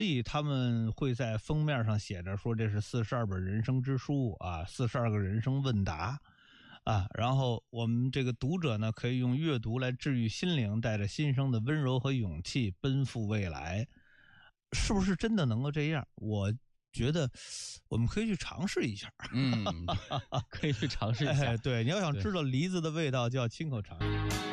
所以他们会在封面上写着说这是42本人生之书啊，42个人生问答啊，然后我们这个读者呢可以用阅读来治愈心灵，带着新生的温柔和勇气奔赴未来。是不是真的能够这样？我觉得我们可以去尝试一下。 可以去尝试一下。 对，你要想知道梨子的味道，就要亲口尝试。